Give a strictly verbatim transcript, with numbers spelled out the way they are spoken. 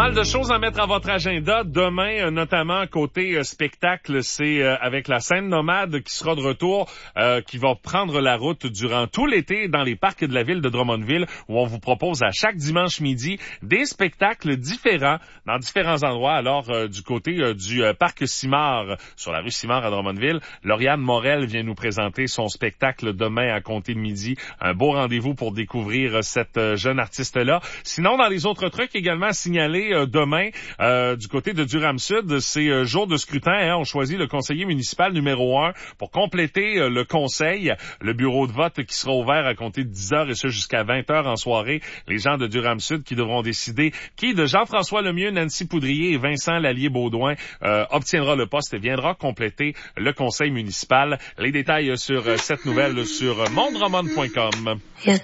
mal de choses à mettre à votre agenda. Demain, notamment côté euh, spectacle, c'est euh, avec la scène nomade qui sera de retour, euh, qui va prendre la route durant tout l'été dans les parcs de la ville de Drummondville, où on vous propose à chaque dimanche midi des spectacles différents dans différents endroits. Alors, euh, du côté euh, du euh, parc Simard, sur la rue Simard à Drummondville, Lauriane Morel vient nous présenter son spectacle demain à compter de midi. Un beau rendez-vous pour découvrir euh, cette euh, jeune artiste-là. Sinon, dans les autres trucs également signalés euh, demain, euh, du côté de Durham-Sud, c'est euh, jour de scrutin. Hein, on choisit le conseiller municipal numéro un pour compléter euh, le conseil. Le bureau de vote qui sera ouvert à compter de dix heures et ce jusqu'à vingt heures en soirée. Les gens de Durham-Sud qui devront décider qui de Jean-François Lemieux, Nancy Poudrier et Vincent Lallier-Baudouin euh, obtiendra le poste et viendra compléter le conseil municipal. Les détails sur euh, cette nouvelle sur monde roman point com.